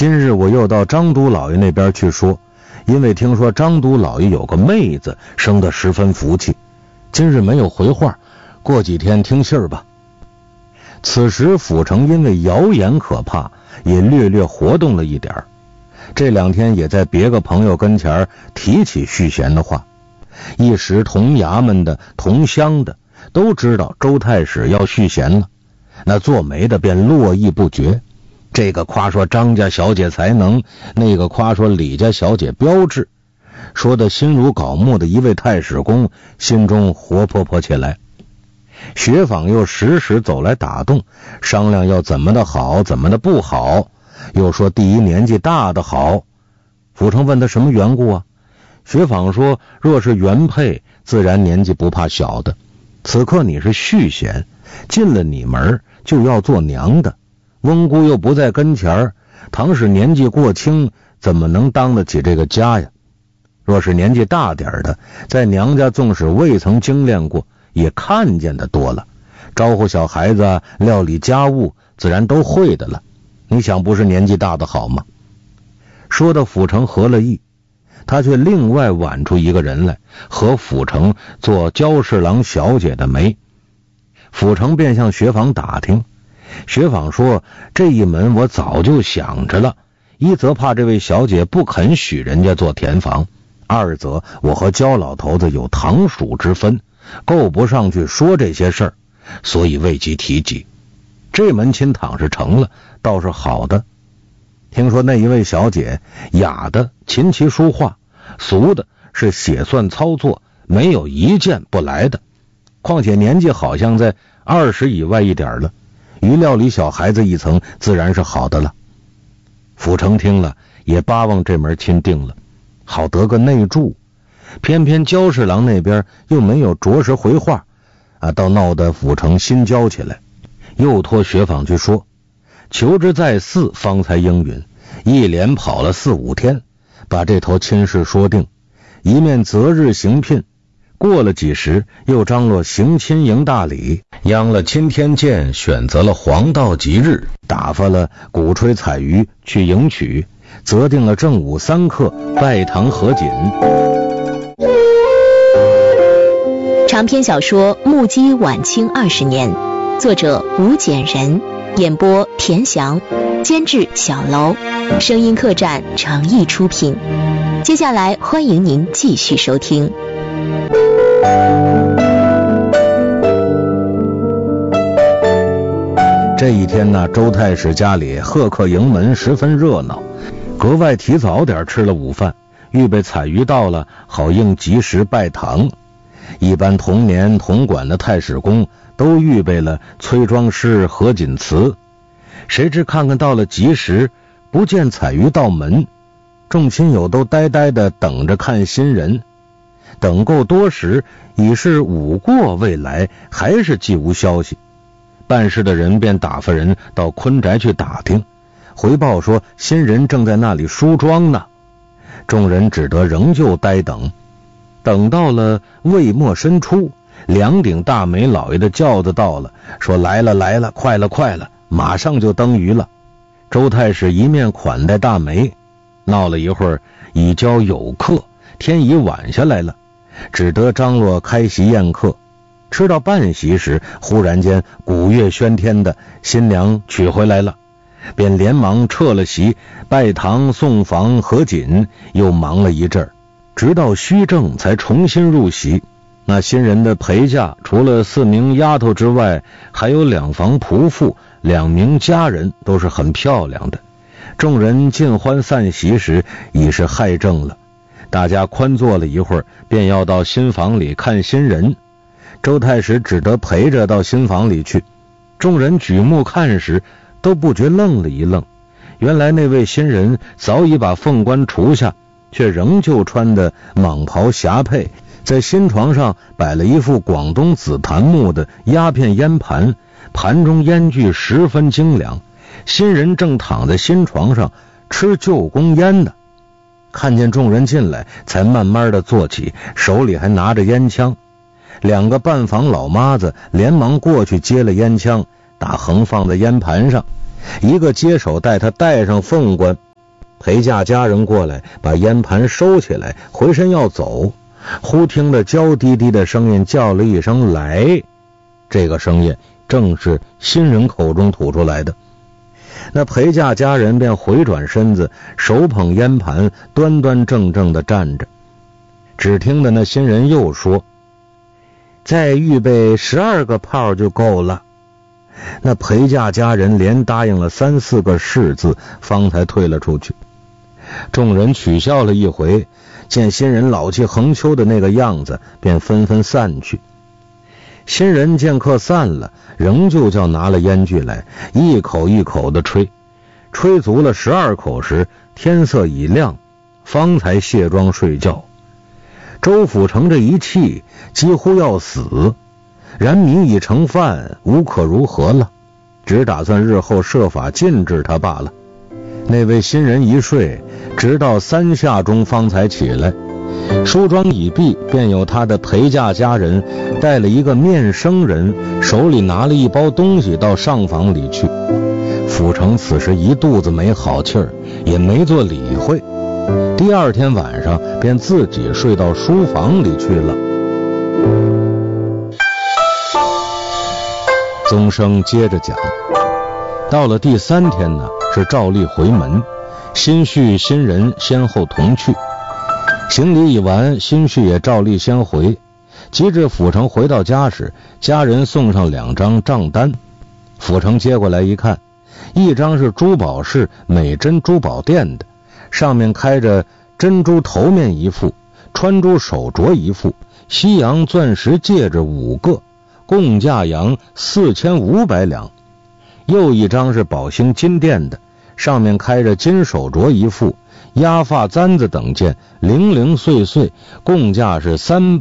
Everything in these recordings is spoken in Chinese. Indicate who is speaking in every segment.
Speaker 1: 今日我又到张都老爷那边去说，因为听说张都老爷有个妹子生得十分福气，今日没有回话，过几天听信儿吧。此时府城因为谣言可怕，也略略活动了一点儿。这2天也在别个朋友跟前提起续弦的话，一时同衙门的同乡的都知道周太史要续弦了，那做媒的便络绎不绝，这个夸说张家小姐才能，那个夸说李家小姐标致，说的心如槁木的一位太史公心中活泼泼起来。学坊又时时走来打动，商量要怎么的好，怎么的不好，又说第一年纪大的好。府城问他什么缘故啊？学坊说，若是原配，自然年纪不怕小的，此刻你是续弦，进了你门就要做娘的，翁姑又不在跟前，倘使年纪过轻，怎么能当得起这个家呀？若是年纪大点的，在娘家纵使未曾精炼过，也看见的多了，招呼小孩子料理家务自然都会的了，你想不是年纪大的好吗？说的府城合了意，他却另外挽出一个人来和府城做焦侍郎小姐的媒。府城便向学坊打听，学坊说，这一门我早就想着了，一则怕这位小姐不肯许人家做田房，二则我和焦老头子有堂属之分，够不上去说这些事儿，所以未及提及。这门亲倘是成了，倒是好的。听说那一位小姐雅的琴棋书画，俗的是写算操作，没有一件不来的，况且年纪好像在20以外一点了，于料理小孩子一层自然是好的了。府城听了也巴望这门亲定了，好得个内助，偏偏焦侍郎那边又没有着实回话倒闹得府城心焦起来，又托学坊去说，求之在寺方才应允，一连跑了4、5天，把这头亲事说定，一面择日行聘，过了几时又张罗行亲迎大礼，央了钦天监，选择了黄道吉日，打发了鼓吹彩鱼去迎娶，择定了正午3刻拜堂合卺。
Speaker 2: 长篇小说《目击晚清20年》，作者吴简人，演播田翔，监制小楼，声音客栈诚意出品。接下来欢迎您继续收听。
Speaker 1: 这一天呢，周太史家里贺客迎门，十分热闹，格外提早点吃了午饭，预备彩鱼到了，好应吉时拜堂。一般同年同馆的太史公都预备了催妆诗、合卺词，谁知看看到了吉时，不见彩鱼到门，众亲友都呆呆的等着看新人。等够多时，已是午过未来，还是既无消息。办事的人便打发人到坤宅去打听，回报说新人正在那里梳妆呢。众人只得仍旧呆等。等到了未末申初，2顶大媒老爷的轿子到了，说来了来了，快了快了，马上就登舆了。周太史一面款待大媒，闹了一会儿，已交有客，天已晚下来了，只得张罗开席宴客。吃到半席时，忽然间鼓乐喧天的，新娘娶回来了，便连忙撤了席，拜堂送房合卺，又忙了一阵儿，直到虚正才重新入席。那新人的陪嫁除了4名丫头之外，还有2房仆妇，2名家人，都是很漂亮的。众人尽欢散席时，已是亥正了，大家宽坐了一会儿，便要到新房里看新人。周太史只得陪着到新房里去。众人举目看时，都不觉愣了一愣，原来那位新人早已把凤冠除下，却仍旧穿的蟒袍霞帔，在新床上摆了一副广东紫檀木的鸦片烟盘，盘中烟具十分精良。新人正躺在新床上吃旧宫烟呢，看见众人进来，才慢慢的坐起，手里还拿着烟枪。2个伴房老妈子连忙过去接了烟枪，打横放在烟盘上，一个接手带他戴上凤冠， 陪嫁家人过来，把烟盘收起来，回身要走，忽听得娇滴滴的声音叫了一声来，这个声音正是新人口中吐出来的。那陪嫁家人便回转身子，手捧烟盘，端端正正地站着。只听得那新人又说：“再预备12个炮就够了。”那陪嫁家人连答应了3、4个是字，方才退了出去。众人取笑了一回，见新人老气横秋的那个样子，便纷纷散去。新人见客散了，仍旧叫拿了烟具来，一口一口的吹，吹足了12口时，天色已亮，方才卸妆睡觉。周辅成这一气几乎要死，然民已成饭，无可如何了，只打算日后设法禁制他罢了。那位新人一睡，直到3下钟方才起来，梳妆已毕，便有他的陪嫁家人带了一个面生人，手里拿了一包东西到上房里去。辅成此时一肚子没好气儿，也没做理会。第2天晚上便自己睡到书房里去了。宗生接着讲，到了第3天呢，是照例回门，新婿新人先后同去。行礼已完，新婿也照例先回。及至辅成回到家时，家人送上2张账单。辅成接过来一看，一张是珠宝市美珍珠宝店的，上面开着珍珠头面一副，穿珠手镯一副，西洋钻石戒指5个，共价洋4500两。又一张是宝兴金店的，上面开着金手镯一副，压发簪子等件，零零碎碎，共价是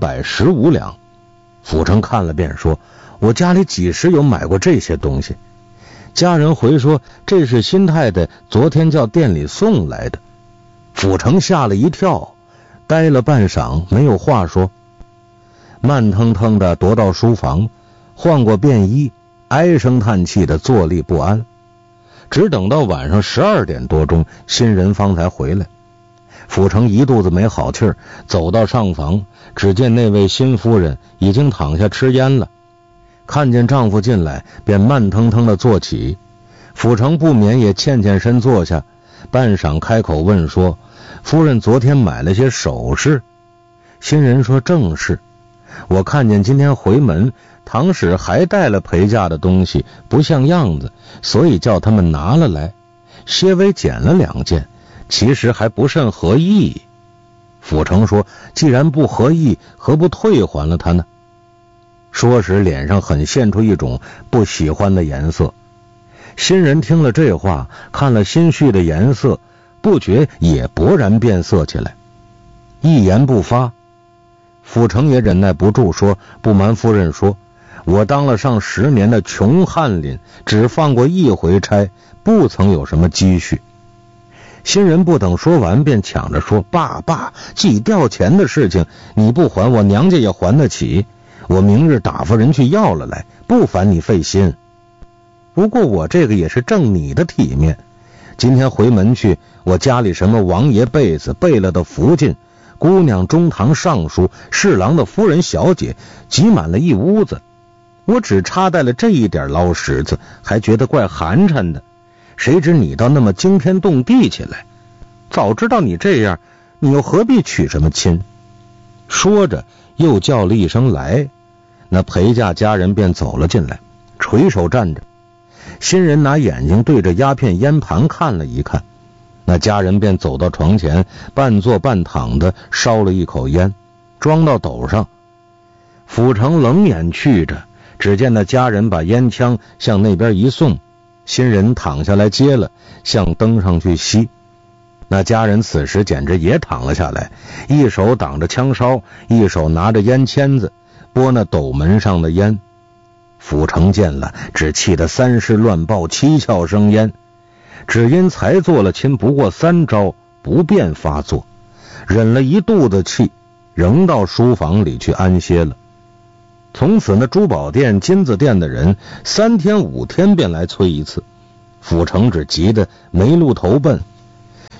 Speaker 1: 315两。辅成看了便说：“我家里几时有买过这些东西？”家人回说：“这是新太太昨天叫店里送来的。”辅成吓了一跳，呆了半晌，没有话说，慢腾腾地踱到书房，换过便衣，唉声叹气的坐立不安。只等到晚上12点多钟，新人方才回来。辅成一肚子没好气儿，走到上房，只见那位新夫人已经躺下吃烟了。看见丈夫进来，便慢腾腾的坐起。辅成不免也欠身坐下，半晌开口问说：“夫人昨天买了些首饰？”新人说：“正是。我看见今天回门，堂使还带了陪嫁的东西，不像样子，所以叫他们拿了来，些微捡了2件，其实还不甚合意。”辅成说：“既然不合意，何不退还了他呢？”说时脸上很现出一种不喜欢的颜色。新人听了这话，看了新婿的颜色，不觉也勃然变色起来，一言不发。辅成也忍耐不住说：“不瞒夫人说，我当了上10年的穷翰林，只放过1回差，不曾有什么积蓄。”新人不等说完，便抢着说：“爸，计调钱的事情，你不还，我娘家也还得起。我明日打发人去要了来，不烦你费心。不过我这个也是挣你的体面。今天回门去，我家里什么王爷辈子备了的福晋，姑娘中堂尚书，侍郎的夫人小姐，挤满了一屋子。我只插带了这一点捞石子，还觉得怪寒碜的。谁知你倒那么惊天动地起来，早知道你这样，你又何必娶什么亲？”说着又叫了一声来，那陪嫁家人便走了进来，垂手站着。新人拿眼睛对着鸦片烟盘看了一看，那家人便走到床前，半坐半躺的烧了一口烟，装到斗上。辅成冷眼去着，只见那家人把烟枪向那边一送，新人躺下来接了，向灯上去吸。那家人此时简直也躺了下来，一手挡着枪梢，一手拿着烟签子拨那斗门上的烟。辅成见了，只气得3尸乱爆，七窍生烟。只因才做了亲不过3招，不便发作，忍了一肚子气，仍到书房里去安歇了。从此那珠宝店金子店的人3天5天便来催一次，辅成只急得没路投奔，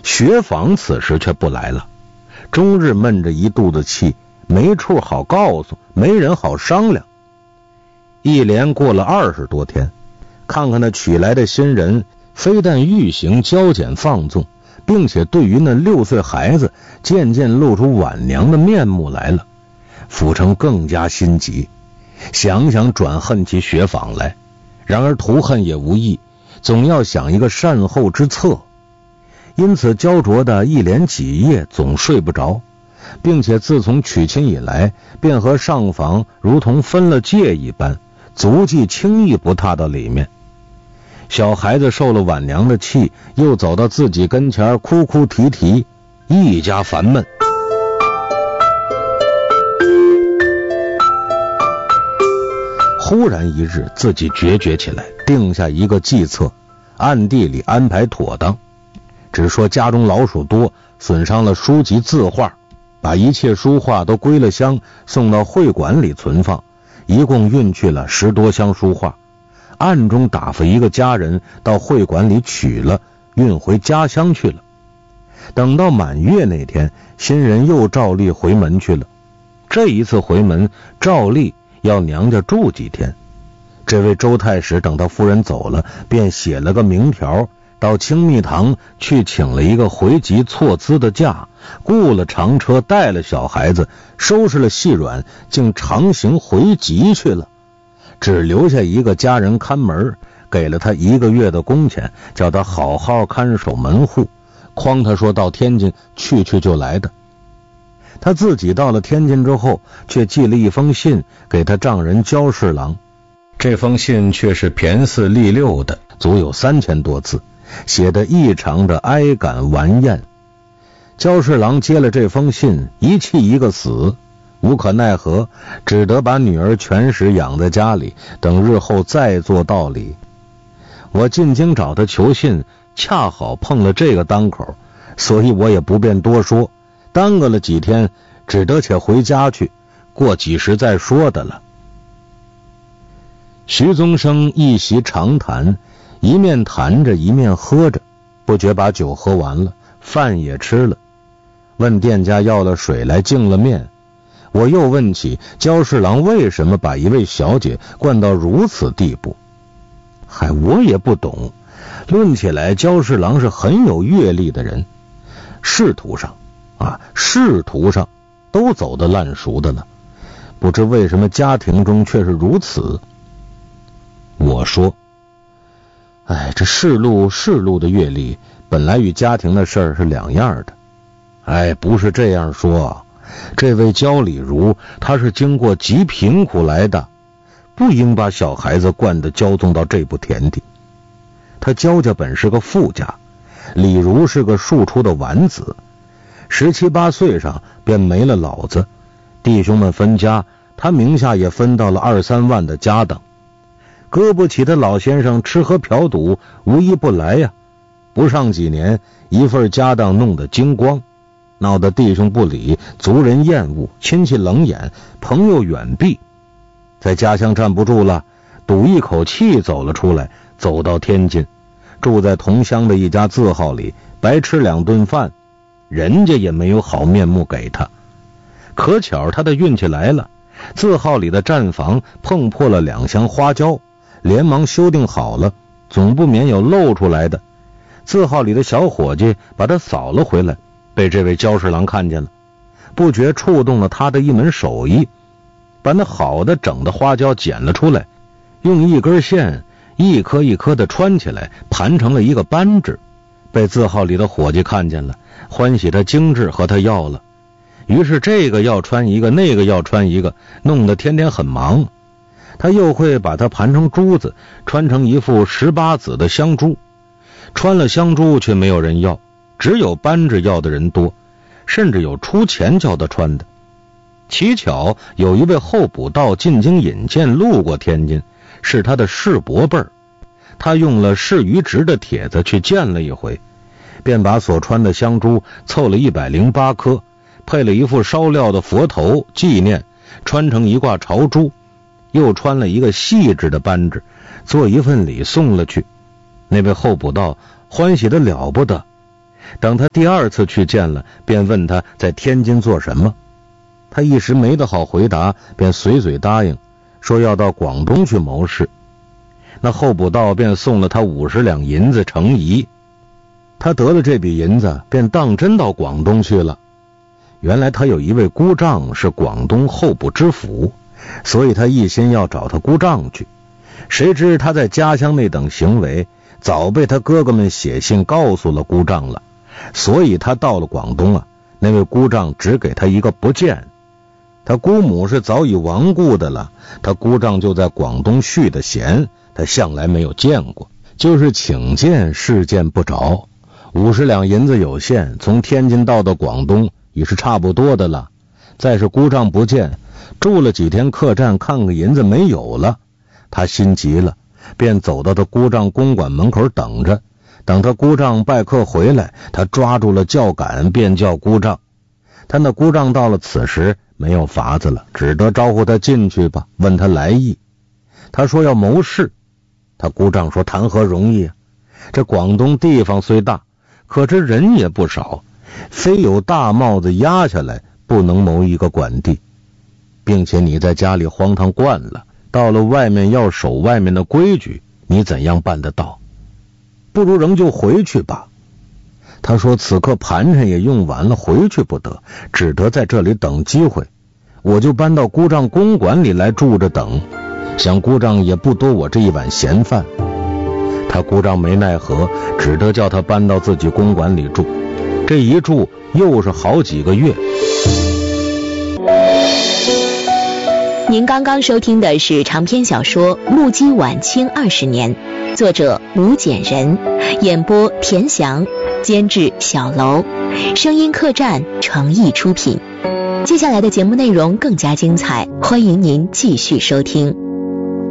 Speaker 1: 雪纺此时却不来了，终日闷着一肚子气，没处好告诉，没人好商量。一连过了20多天，看看那娶来的新人，非但欲行娇俭放纵，并且对于那6岁孩子渐渐露出晚娘的面目来了，府城更加心急，想转恨起雪纺来，然而图恨也无益，总要想一个善后之策。因此焦灼的一连几夜总睡不着，并且自从娶亲以来，便和上房如同分了界一般，足迹轻易不踏到里面。小孩子受了晚娘的气，又走到自己跟前哭哭啼啼，一家烦闷。忽然一日，自己决绝起来，定下一个计策，暗地里安排妥当。只说家中老鼠多，损伤了书籍字画，把一切书画都归了箱，送到会馆里存放，一共运去了10多箱书画。暗中打发一个家人到会馆里取了，运回家乡去了。等到满月那天，新人又照例回门去了。这一次回门，照例要娘家住几天。这位周太史等到夫人走了，便写了个名条，到清密堂去请了一个回籍措资的假，雇了长车，带了小孩子，收拾了细软，竟长行回籍去了。只留下一个家人看门，给了他1个月的工钱，叫他好好看守门户，诓他说到天津去就来的。他自己到了天津之后，却寄了一封信给他丈人焦侍郎。这封信却是骈4俪6的，足有3000多字，写得异常的哀感顽艳。焦侍郎接了这封信，一气一个死，无可奈何，只得把女儿全时养在家里，等日后再做道理。我进京找他求信，恰好碰了这个当口，所以我也不便多说，耽搁了几天，只得且回家去，过几时再说的了。徐宗生一席长谈，一面谈着一面喝着，不觉把酒喝完了，饭也吃了，问店家要了水来净了面。我又问起焦侍郎为什么把一位小姐灌到如此地步。我也不懂，论起来焦侍郎是很有阅历的人，仕途上都走得烂熟的了，不知为什么家庭中却是如此。我说这仕路的阅历本来与家庭的事儿是两样的。不是这样说，这位焦礼如他是经过极贫苦来的，不应把小孩子惯得骄纵到这步田地。他焦家本是个富家，李如是个庶出的晚子，17、18岁上便没了老子，弟兄们分家，他名下也分到了2、3万的家当。搁不起他老先生吃喝嫖赌无一不来呀，不上几年，一份家当弄得精光，闹得弟兄不理，族人厌恶，亲戚冷眼，朋友远避。在家乡站不住了，赌一口气走了出来，走到天津，住在同乡的一家字号里，白吃2顿饭，人家也没有好面目给他。可巧他的运气来了，字号里的站房碰破了2箱花椒，连忙修订好了，总不免有漏出来的。字号里的小伙计把他扫了回来，被这位焦侍郎看见了，不觉触动了他的一门手艺，把那好的整的花椒捡了出来，用一根线一颗一颗的穿起来，盘成了一个扳指，被字号里的伙计看见了，欢喜他精致，和他要了。于是这个要穿一个，那个要穿一个，弄得天天很忙。他又会把它盘成珠子，穿成一副18子的香珠，穿了香珠却没有人要，只有扳指要的人多，甚至有出钱叫他穿的。奇巧有一位候补道进京引荐路过天津，是他的世伯辈儿，他用了市余值的帖子去见了一回，便把所穿的香珠凑了108颗，配了一副烧料的佛头纪念，穿成一挂朝珠，又穿了一个细致的扳指，做一份礼送了去。那位候补道欢喜得了不得， 等他第2次去见了，便问他在天津做什么。他一时没得好回答，便随嘴答应，说要到广东去谋事。那候补道便送了他50两银子成仪。他得了这笔银子，便当真到广东去了。原来他有一位姑丈是广东候补知府，所以他一心要找他姑丈去。谁知他在家乡那等行为早被他哥哥们写信告诉了姑丈了，所以他到了广东啊，那位姑丈只给他一个不见。他姑母是早已亡故的了，他姑丈就在广东续的闲，他向来没有见过，就是请见是见不着。50两银子有限，从天津到广东也是差不多的了。再是姑丈不见，住了几天客栈，看个银子没有了，他心急了，便走到他姑丈公馆门口等着。等他姑丈拜客回来，他抓住了轿杆，便叫姑丈。他那姑丈到了此时没有法子了，只得招呼他进去吧，问他来意。他说要谋事。他姑丈说谈何容易啊，这广东地方虽大，可这人也不少，非有大帽子压下来，不能谋一个管地，并且你在家里荒唐惯了，到了外面要守外面的规矩，你怎样办得到？不如仍旧回去吧。他说此刻盘缠也用完了，回去不得，只得在这里等机会。我就搬到姑丈公馆里来住着等，想姑丈也不多我这一碗闲饭。他姑丈没奈何，只得叫他搬到自己公馆里住。这一住又是好几个月。
Speaker 2: 您刚刚收听的是长篇小说《目击晚清20年》，作者吴简仁，演播田翔，监制小楼，声音客栈诚意出品。接下来的节目内容更加精彩，欢迎您继续收听。